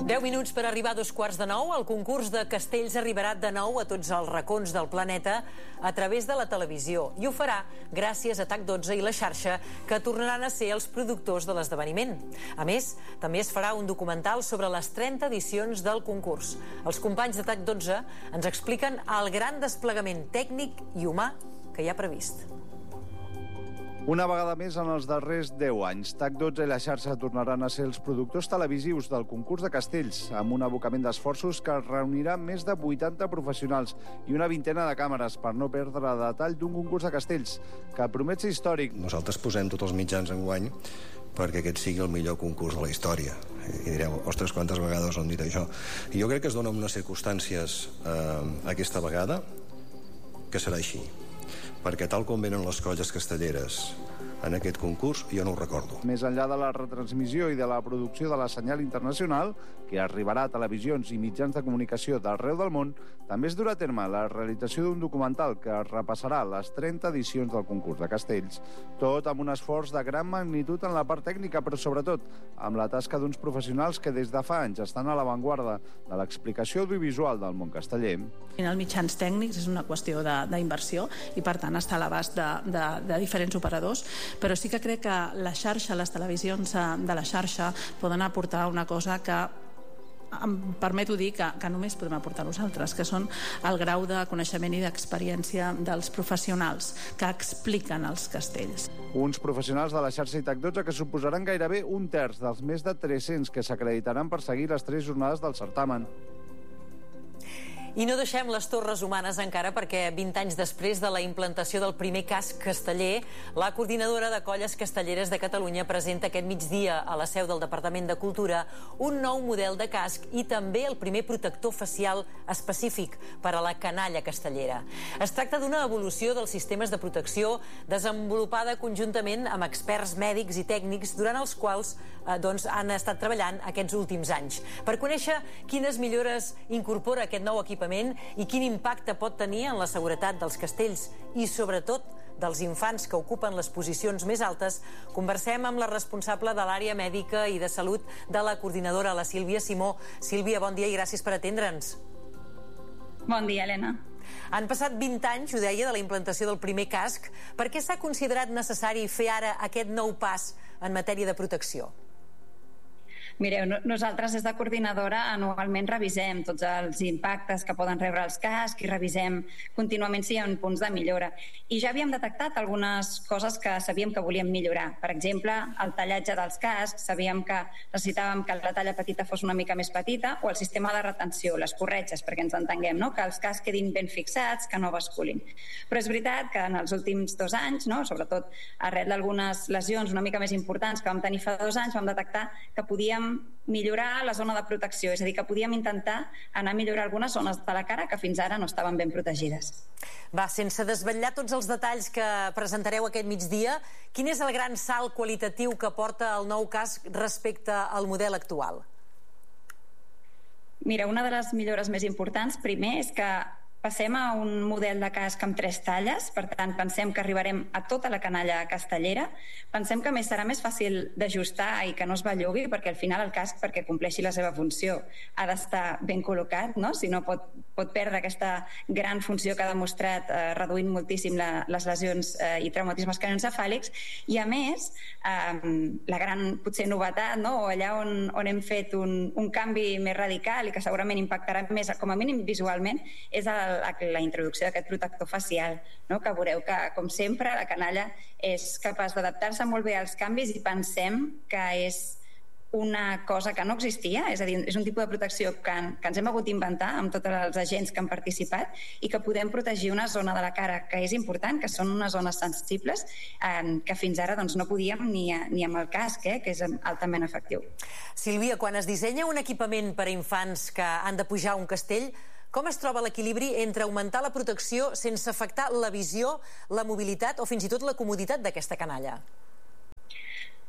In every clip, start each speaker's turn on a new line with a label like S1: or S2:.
S1: 10 minuts per arribar a 8:45. El concurs de castells arribarà de nou a tots els racons del planeta a través de la televisió i ho farà gràcies a TAC12 i la xarxa, que tornaran a ser els productors de l'esdeveniment. A més, també es farà un documental sobre les 30 edicions del concurs. Els companys de TAC12 ens expliquen el gran desplegament tècnic i humà que hi ha previst.
S2: Una vegada més en els darrers 10 anys, TAC12 i la xarxa tornaran a ser els productors televisius del concurs de castells, amb un abocament d'esforços que reunirà més de 80 professionals i una vintena de càmeres per no perdre detall d'un concurs de castells que promet ser històric.
S3: Nosaltres posem tots els mitjans enguany perquè aquest sigui el millor concurs de la història. I direu, ostres, quantes vegades han dit això? I jo crec que es dona unes circumstàncies aquesta vegada que serà així. Perquè tal com venen les colles castelleres en aquest concurs, jo no ho recordo.
S2: Més enllà de la retransmissió i de la producció de la senyal internacional, que arribarà a televisions i mitjans de comunicació d'arreu del món, també es durà a terme la realització d'un documental que repassarà les 30 edicions del concurs de castells, tot amb un esforç de gran magnitud en la part tècnica, però sobretot amb la tasca d'uns professionals que des de fa anys estan a l'avantguarda de l'explicació audiovisual del món casteller.
S4: Els mitjans tècnics és una qüestió d'inversió i, per tant, està a l'abast de diferents operadors, però sí que crec que la xarxa, les televisions de la xarxa poden aportar una cosa que em permeto dir que només podem aportar nosaltres, que són el grau de coneixement i d'experiència dels professionals que expliquen els castells.
S2: Uns professionals de la xarxa i TAC12 que suposaran gairebé un terç dels més de 300 que s'acreditaran per seguir les 3 jornades del certamen.
S1: I no deixem les torres humanes encara, perquè 20 anys després de la implantació del primer casc casteller, la coordinadora de colles castelleres de Catalunya presenta aquest migdia a la seu del Departament de Cultura un nou model de casc i també el primer protector facial específic per a la canalla castellera. Es tracta d'una evolució dels sistemes de protecció desenvolupada conjuntament amb experts mèdics i tècnics durant els quals han estat treballant aquests últims anys. Per conèixer quines millores incorpora aquest nou equipament i quin impacte pot tenir en la seguretat dels castells i, sobretot, dels infants que ocupen les posicions més altes, conversem amb la responsable de l'àrea mèdica i de salut de la coordinadora, la Sílvia Simó. Sílvia, bon dia i gràcies per atendre'ns.
S5: Bon dia, Helena.
S1: Han passat 20 anys, ho deia, de la implantació del primer casc. Per què s'ha considerat necessari fer ara aquest nou pas en matèria de protecció?
S5: Mireu, nosaltres des de coordinadora anualment revisem tots els impactes que poden rebre els cascs i revisem contínuament si hi ha punts de millora. I ja havíem detectat algunes coses que sabíem que volíem millorar. Per exemple, el tallatge dels cascs, sabíem que necessitàvem que la talla petita fos una mica més petita, o el sistema de retenció, les corretges, perquè ens entenguem, no? Que els cascs quedin ben fixats, que no basculin. Però és veritat que en els últims 2 anys, no? Sobretot arrel d'algunes lesions una mica més importants que vam tenir fa 2 anys, vam detectar que podíem millorar la zona de protecció, és a dir, que podíem intentar anar a millorar algunes zones de la cara que fins ara no estaven ben protegides.
S1: Va, sense desvetllar tots els detalls que presentareu aquest migdia, quin és el gran salt qualitatiu que porta el nou casc respecte al model actual?
S5: Mira, una de les millores més importants, primer, és que passem a un model de casc amb 3 talles, per tant, pensem que arribarem a tota la canalla castellera. Pensem que més serà més fàcil d'ajustar i que no es bellugui, perquè al final el casc, perquè compleixi la seva funció, ha d'estar ben col·locat, no? Si no pot perdre aquesta gran funció que ha demostrat reduint moltíssim les lesions i traumatismes cranioencefàlics. I a més, la gran potser novetat, no? O allà on hem fet un canvi més radical i que segurament impactarà més, com a mínim visualment, és la introducció d'aquest protector facial, no? Que veureu que, com sempre, la canalla és capaç d'adaptar-se molt bé als canvis i pensem que és una cosa que no existia, és a dir, és un tipus de protecció que ens hem hagut d'inventar amb tots els agents que han participat i que podem protegir una zona de la cara que és important, que són unes zones sensibles que fins ara no podíem ni amb el casc, que és altament efectiu.
S1: Sílvia, quan es dissenya un equipament per a infants que han de pujar a un castell, com es troba l'equilibri entre augmentar la protecció sense afectar la visió, la mobilitat o fins i tot la comoditat d'aquesta canalla?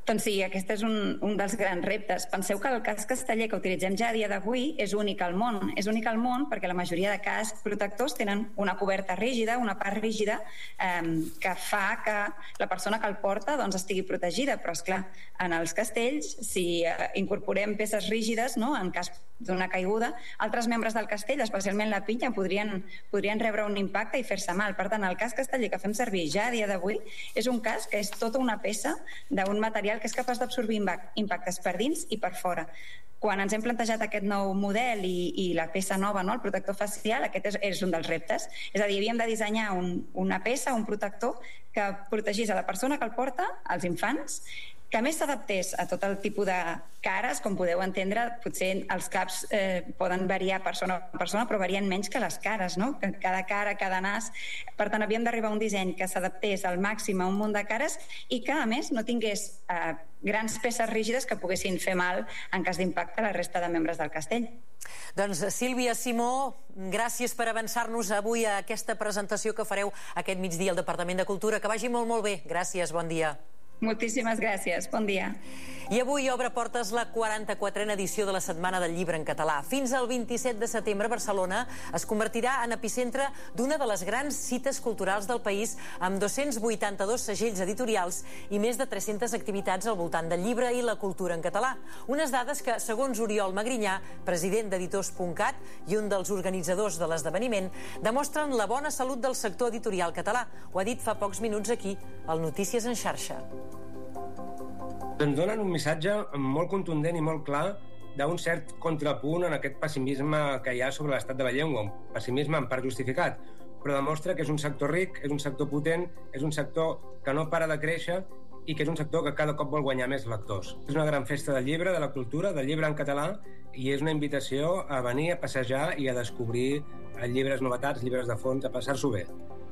S5: Doncs sí, aquest és un dels grans reptes. Penseu que el casc casteller que utilitzem ja a dia d'avui és únic al món. És únic al món perquè la majoria de cascs protectors tenen una coberta rígida, una part rígida, que fa que la persona que el porta estigui protegida. Però, esclar, en els castells, si incorporem peces rígides, no?, en cas d'una caiguda, altres membres del castell, especialment la pinya, podrien rebre un impacte i fer-se mal. Per tant, el casc casteller que fem servir ja a dia d'avui és un casc que és tota una peça d'un material que és capaç d'absorbir impactes per dins i per fora. Quan ens hem plantejat aquest nou model i la peça nova, no?, el protector facial, aquest és un dels reptes. És a dir, havíem de dissenyar una peça, un protector, que protegís a la persona que el porta, als infants, que a més s'adaptés a tot el tipus de cares. Com podeu entendre, potser els caps poden variar persona a persona, però varien menys que les cares, no? Cada cara, cada nas. Per tant, havíem d'arribar a un disseny que s'adaptés al màxim a un munt de cares i que, a més, no tingués grans peces rígides que poguessin fer mal en cas d'impacte a la resta de membres del castell.
S1: Doncs Sílvia Simó, gràcies per avançar-nos avui a aquesta presentació que fareu aquest migdia al Departament de Cultura. Que vagi molt, molt bé. Gràcies, bon dia.
S5: Moltíssimes gràcies, bon dia.
S1: I avui obre portes la 44a edició de la Setmana del Llibre en Català. Fins al 27 de setembre, Barcelona es convertirà en epicentre d'una de les grans cites culturals del país, amb 282 segells editorials i més de 300 activitats al voltant del llibre i la cultura en català. Unes dades que, segons Oriol Magrinyà, president d'Editors.cat i un dels organitzadors de l'esdeveniment, demostren la bona salut del sector editorial català. Ho ha dit fa pocs minuts aquí, al Notícies en Xarxa.
S6: Ens donen un missatge molt contundent i molt clar d'un cert contrapunt en aquest pessimisme que hi ha sobre l'estat de la llengua, un pessimisme en part justificat, però demostra que és un sector ric, és un sector potent, és un sector que no para de créixer i que és un sector que cada cop vol guanyar més lectors. És una gran festa del llibre, de la cultura, del llibre en català, i és una invitació a venir a passejar i a descobrir llibres novetats, llibres de fons, a passar-s'ho bé.